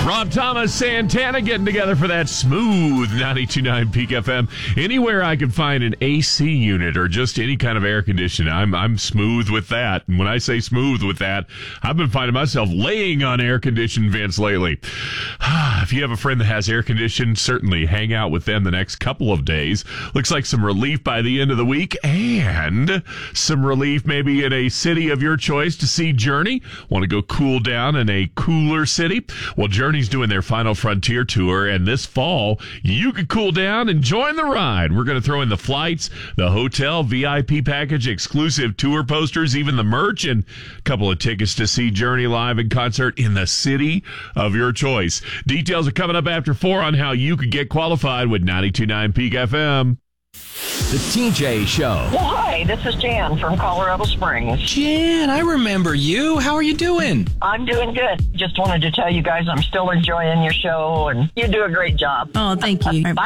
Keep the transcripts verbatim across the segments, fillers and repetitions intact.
Rob Thomas, Santana getting together for that smooth ninety-two point nine Peak F M. Anywhere I can find an A C unit or just any kind of air conditioning, I'm I'm smooth with that. And when I say smooth with that, I've been finding myself laying on air-conditioned vents lately. If you have a friend that has air conditioning, certainly hang out with them the next couple of days. Looks like some relief by the end of the week, and some relief maybe in a city of your choice to see Journey. Want to go cool down in a cooler city? Well, Journey's doing their Final Frontier tour, and this fall, you can cool down and join the ride. We're going to throw in the flights, the hotel, V I P package, exclusive tour posters, even the merch, and a couple of tickets to see Journey live in concert in the city of your choice. Details are coming up after four on how you could get qualified with ninety-two point nine Peak F M. The T J Show. Well, hi, this is Jan from Colorado Springs. Jan, I remember you. How are you doing? I'm doing good. Just wanted to tell you guys I'm still enjoying your show, and you do a great job. Oh, thank you. Bye.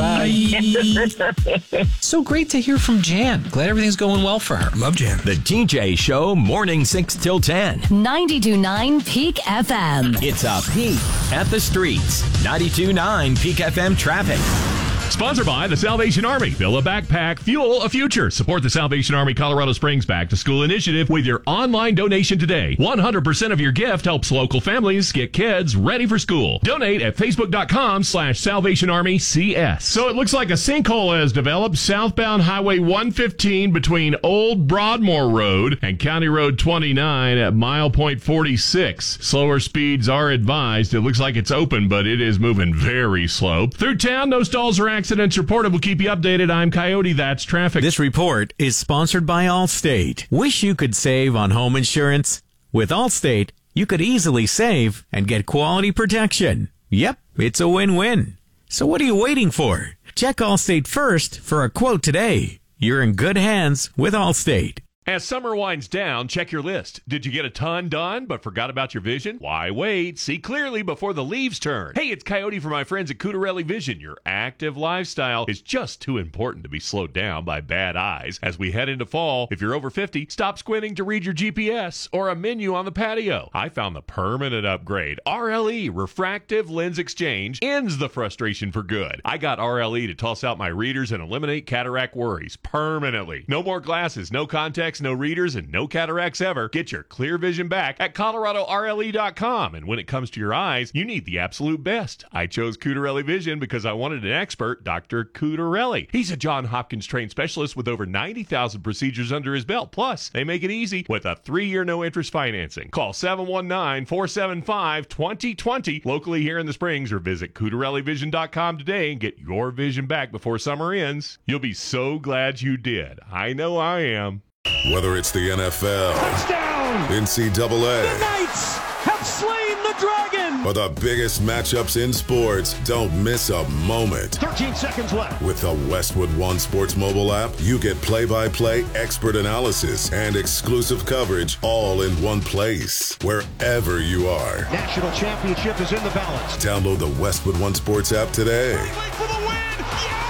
Bye. So great to hear from Jan. Glad everything's going well for her. Love Jan. The T J Show, morning six till ten. ninety-two point nine Peak F M. It's a peek at the streets. ninety-two point nine Peak F M traffic. Sponsored by the Salvation Army. Fill a backpack, fuel a future. Support the Salvation Army Colorado Springs Back to School Initiative with your online donation today. one hundred percent of your gift helps local families get kids ready for school. Donate at facebook.com slash Salvation Army CS. So it looks like a sinkhole has developed southbound Highway one fifteen between Old Broadmoor Road and County Road twenty-nine at mile point forty-six. Slower speeds are advised. It looks like it's open, but it is moving very slow. Through town, no stalls or accidents reported. We'll keep you updated. I'm Coyote. That's traffic. This report is sponsored by Allstate. Wish you could save on home insurance? With Allstate, you could easily save and get quality protection. Yep, it's a win-win. So what are you waiting for? Check Allstate first for a quote today. You're in good hands with Allstate. As summer winds down, check your list. Did you get a ton done but forgot about your vision? Why wait? See clearly before the leaves turn. Hey, it's Coyote for my friends at Cutarelli Vision. Your active lifestyle is just too important to be slowed down by bad eyes. As we head into fall, if you're over fifty, stop squinting to read your G P S or a menu on the patio. I found the permanent upgrade. R L E, Refractive Lens Exchange, ends the frustration for good. I got R L E to toss out my readers and eliminate cataract worries permanently. No more glasses, no contacts, no readers, and no cataracts ever. Get your clear vision back at Colorado R L E dot com. And when it comes to your eyes, you need the absolute best. I chose Cutarelli Vision because I wanted an expert, Doctor Cutarelli. He's a Johns Hopkins trained specialist with over ninety thousand procedures under his belt. Plus, they make it easy with a three-year no-interest financing. Call seven one nine, four seven five, two zero two zero locally here in the Springs, or visit Cutarelli Vision dot com today and get your vision back before summer ends. You'll be so glad you did. I know I am. Whether it's the N F L, touchdown, N C double A, the Knights have slain the dragon, or the biggest matchups in sports, don't miss a moment. thirteen seconds left. With the Westwood One Sports mobile app, you get play-by-play expert analysis and exclusive coverage all in one place, wherever you are. National championship is in the balance. Download the Westwood One Sports app today. For the win.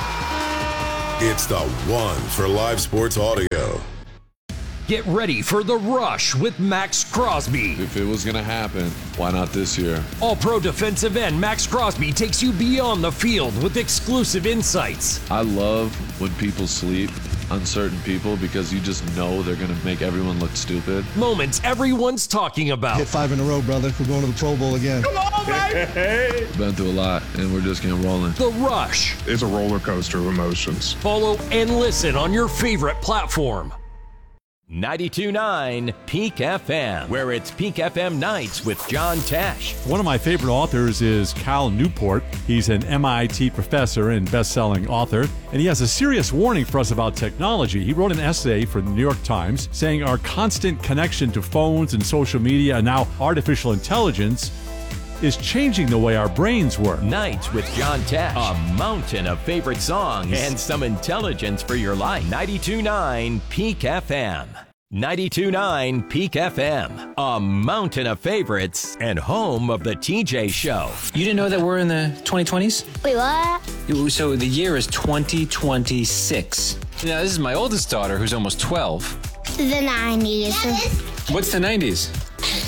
Yeah! It's the one for live sports audio. Get ready for The Rush with Max Crosby. If it was going to happen, why not this year? All-pro defensive end Max Crosby takes you beyond the field with exclusive insights. I love when people sleep on certain people because you just know they're going to make everyone look stupid. Moments everyone's talking about. Hit five in a row, brother. We're going to the Pro Bowl again. Come on, baby! Been through a lot, and we're just getting rolling. The Rush. It's a roller coaster of emotions. Follow and listen on your favorite platform. ninety-two point nine Peak F M, where it's Peak F M Nights with John Tesh. One of my favorite authors is Cal Newport. He's an M I T professor and best-selling author, and he has a serious warning for us about technology. He wrote an essay for the New York Times saying our constant connection to phones and social media and now artificial intelligence is changing the way our brains work. Nights with John Tesh, a mountain of favorite songs and some intelligence for your life. ninety-two point nine Peak F M. ninety-two point nine Peak F M, a mountain of favorites and home of the T J Show. You didn't know that we're in the twenty twenties? Wait, what? So the year is twenty twenty-six. Now, this is my oldest daughter, who's almost twelve. The nineties. What's the nineties? It's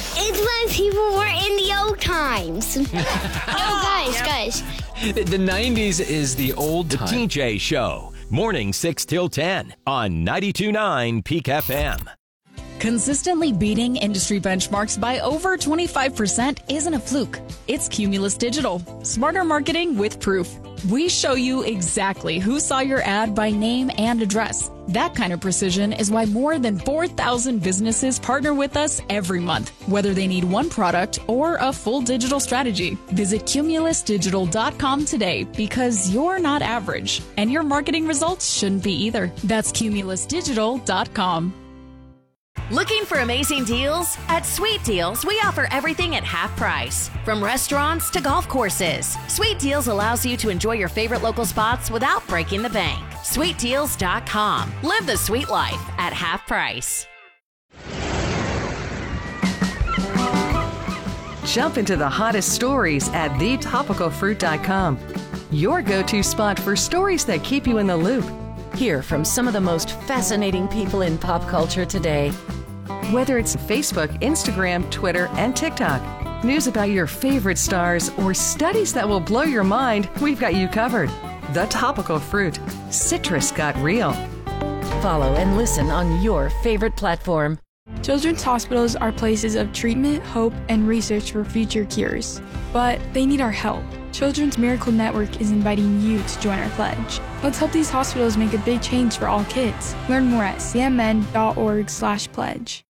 when people were in the old times. Oh, guys, guys. The, the nineties is the old time. The T J Show, morning six till ten on ninety-two point nine Peak F M. Consistently beating industry benchmarks by over twenty-five percent isn't a fluke. It's Cumulus Digital. Smarter marketing with proof. We show you exactly who saw your ad by name and address. That kind of precision is why more than four thousand businesses partner with us every month, whether they need one product or a full digital strategy. Visit cumulus digital dot com today because you're not average, and your marketing results shouldn't be either. That's cumulus digital dot com. Looking for amazing deals? At Sweet Deals, we offer everything at half price. From restaurants to golf courses, Sweet Deals allows you to enjoy your favorite local spots without breaking the bank. sweet deals dot com. Live the sweet life at half price. Jump into the hottest stories at the topical fruit dot com. Your go-to spot for stories that keep you in the loop. Hear from some of the most fascinating people in pop culture today. Whether it's Facebook, Instagram, Twitter, and TikTok, news about your favorite stars, or studies that will blow your mind, we've got you covered. The Topical Fruit. Citrus got real. Follow and listen on your favorite platform. Children's hospitals are places of treatment, hope, and research for future cures. But they need our help. Children's Miracle Network is inviting you to join our pledge. Let's help these hospitals make a big change for all kids. Learn more at c m n dot org slash pledge.